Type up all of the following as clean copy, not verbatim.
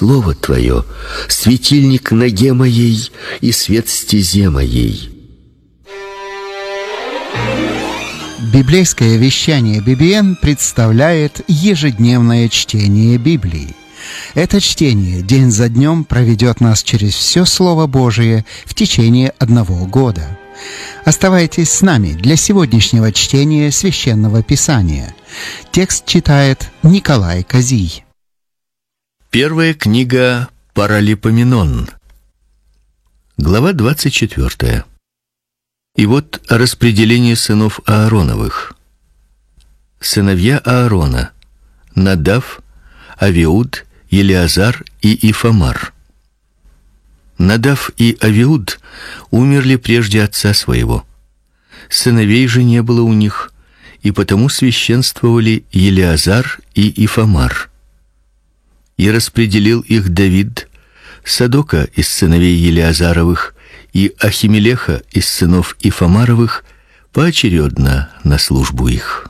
Слово Твое — светильник ноге моей и свет стезе моей». Библейское вещание BBN представляет ежедневное чтение Библии. Это чтение день за днем проведет нас через все Слово Божие в течение 1 года. Оставайтесь с нами для сегодняшнего чтения Священного Писания. Текст читает Николай Козий. Первая книга Паралипоменон, глава 24. И вот распределение сынов Аароновых. Сыновья Аарона: Надав, Авиуд, Елиазар и Ифамар. Надав и Авиуд умерли прежде отца своего. Сыновей же не было у них, и потому священствовали Елиазар и Ифамар. И распределил их Давид: Садока из сыновей Елиазаровых и Ахимелеха из сынов Ифамаровых поочередно на службу их.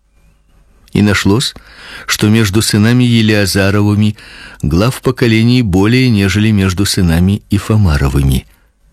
И нашлось, что между сынами Елиазаровыми глав поколений более, нежели между сынами Ифамаровыми.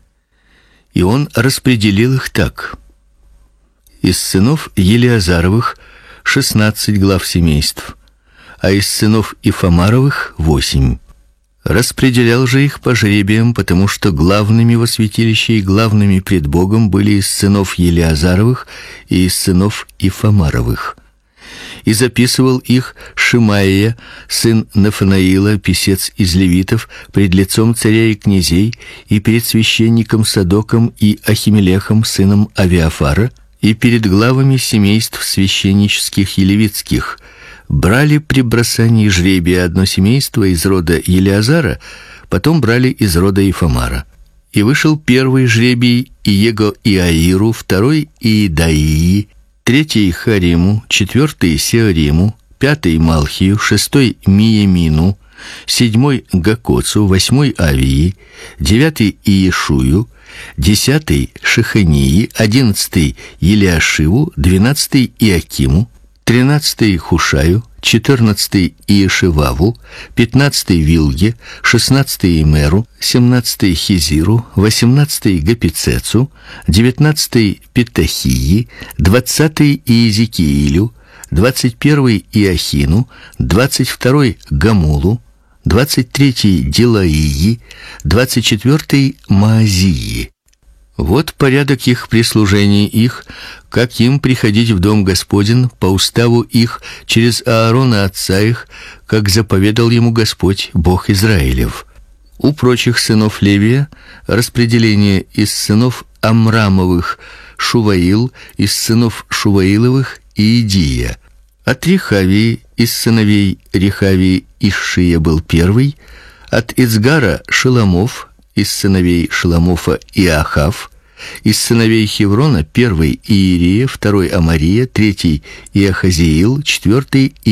И он распределил их так: из сынов Елиазаровых 16 глав семейств, а из сынов Ифамаровых 8. Распределял же их по жребиям, потому что главными во святилище и главными пред Богом были из сынов Елиазаровых и из сынов Ифамаровых. И записывал их Шимаия, сын Нафанаила, писец из левитов, пред лицом царя и князей, и перед священником Садоком и Ахимелехом, сыном Авиафара, и перед главами семейств священнических и левитских. Брали при бросании жребия одно семейство из рода Елиазара, потом брали из рода Ифамара. И вышел первый жребий Иего-Иаиру, второй Иедаии, третий Хариму, четвертый Сеориму, пятый Малхию, шестой Миемину, седьмой Гакоцу, восьмой Авии, девятый Иешую, 10 Шехании, 11 Елиашиву, 12 Иакиму, 13 Хушаю, 14 Иешиваву, 15 Вилге, 16 Имеру, 17 Хизиру, 18 Гапицецу, 19 Петахии, 20 Иезекиилю, 21 Иохину, 22 Гамулу, 23 Дилаии, 24 Маазии. Вот порядок их прислужения их, как им приходить в дом Господень по уставу их через Аарона отца их, как заповедал ему Господь, Бог Израилев. У прочих сынов Левия распределение: из сынов Амрамовых Шуваил, из сынов Шуваиловых Иедия. От Рехавии из сыновей Рехавии Ишшия был первый, от Ицгара Шеламов, из сыновей Шеламофа Иахав, из сыновей Хеврона первый Иерия, второй Амария, третий Иахазиил, четвертый